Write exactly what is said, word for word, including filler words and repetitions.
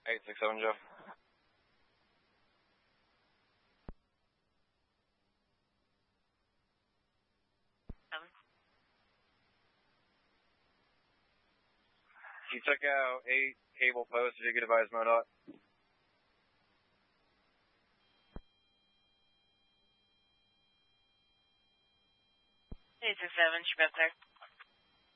eight six seven, Joe. You took out eight cable posts. If you could advise MoDOT. eight six seven, should be up there.